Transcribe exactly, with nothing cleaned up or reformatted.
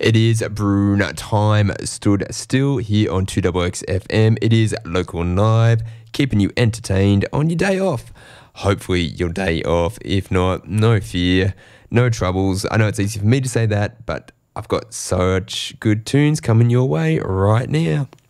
It is Broon time. Stood still here on two X X F M. It is local and live, keeping you entertained on your day off. Hopefully your day off. If not, no fear, no troubles. I know it's easy for me to say that, but I've got such good tunes coming your way right now.